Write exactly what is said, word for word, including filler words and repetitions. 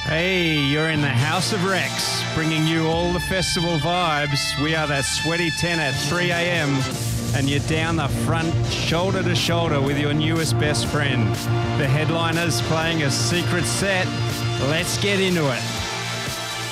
Hey, you're in the House of Rex, bringing you all the festival vibes. We are that sweaty ten at three a.m. and you're down the front, shoulder to shoulder with your newest best friend. The headliner's playing a secret set. Let's get into it.